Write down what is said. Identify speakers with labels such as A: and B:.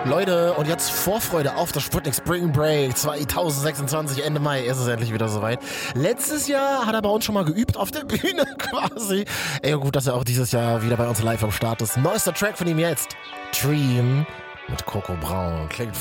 A: Leute, und jetzt Vorfreude auf das Sputnik Spring Break 2026, Ende Mai ist es endlich wieder soweit. Letztes Jahr hat er bei uns schon mal geübt auf der Bühne quasi. Ey, und gut, dass er auch dieses Jahr wieder bei uns live am Start ist. Neuester Track von ihm jetzt, Dream mit Coco Braun. Klingt